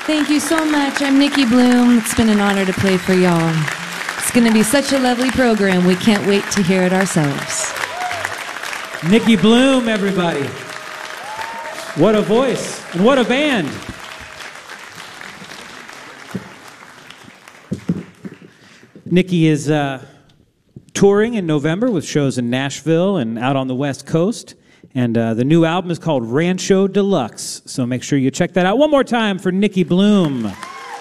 Thank you so much. I'm Nikki Bloom. It's been an honor to play for y'all. It's going to be such a lovely program. We can't wait to hear it ourselves. Nikki Bloom, everybody. What a voice and what a band. Nikki is touring in November with shows in Nashville and out on the West Coast. And the new album is called Rancho Deluxe. So make sure you check that out. One more time for Nikki Bloom.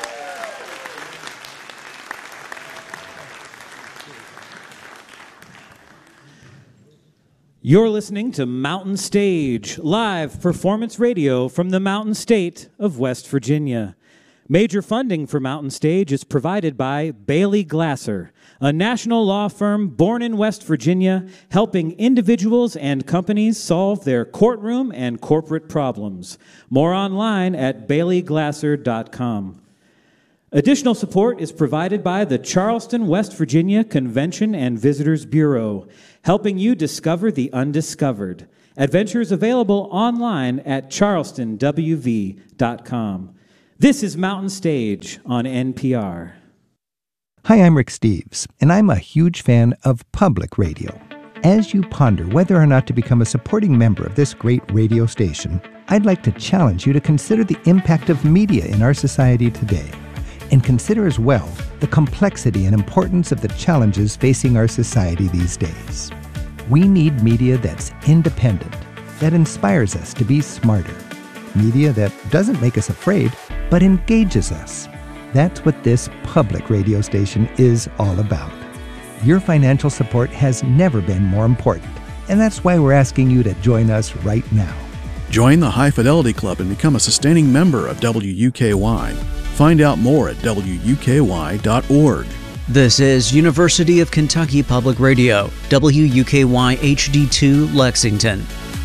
You're listening to Mountain Stage, live performance radio from the Mountain State of West Virginia. Major funding for Mountain Stage is provided by Bailey Glasser, a national law firm born in West Virginia, helping individuals and companies solve their courtroom and corporate problems. More online at baileyglasser.com. Additional support is provided by the Charleston, West Virginia Convention and Visitors Bureau, helping you discover the undiscovered. Adventures available online at charlestonwv.com. This is Mountain Stage on NPR. Hi, I'm Rick Steves, and I'm a huge fan of public radio. As you ponder whether or not to become a supporting member of this great radio station, I'd like to challenge you to consider the impact of media in our society today, and consider as well the complexity and importance of the challenges facing our society these days. We need media that's independent, that inspires us to be smarter, media that doesn't make us afraid, but engages us. That's what this public radio station is all about. Your financial support has never been more important, and that's why we're asking you to join us right now. Join the High Fidelity Club and become a sustaining member of WUKY. Find out more at WUKY.org. This is University of Kentucky Public Radio, WUKY HD2 Lexington.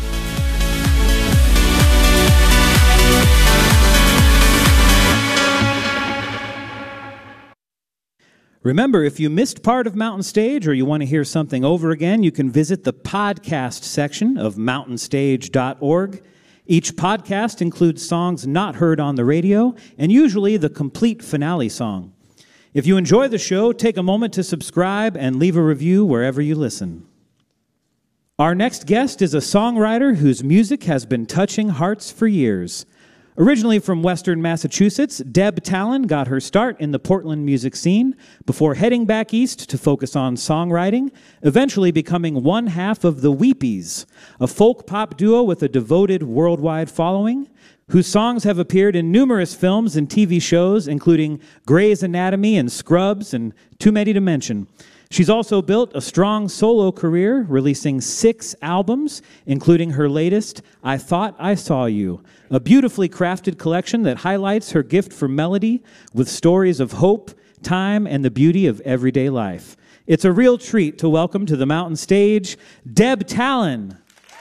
Remember, if you missed part of Mountain Stage or you want to hear something over again, you can visit the podcast section of mountainstage.org. Each podcast includes songs not heard on the radio and usually the complete finale song. If you enjoy the show, take a moment to subscribe and leave a review wherever you listen. Our next guest is a songwriter whose music has been touching hearts for years. Originally from Western Massachusetts, Deb Talon got her start in the Portland music scene before heading back east to focus on songwriting, eventually becoming one half of the Weepies, a folk pop duo with a devoted worldwide following, whose songs have appeared in numerous films and TV shows, including Grey's Anatomy and Scrubs and Too Many to Mention. She's also built a strong solo career, releasing 6 albums, including her latest, I Thought I Saw You, a beautifully crafted collection that highlights her gift for melody with stories of hope, time, and the beauty of everyday life. It's a real treat to welcome to the Mountain Stage, Deb Talon.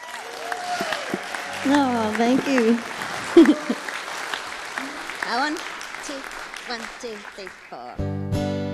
Oh, thank you. 1, 2, 3, 4.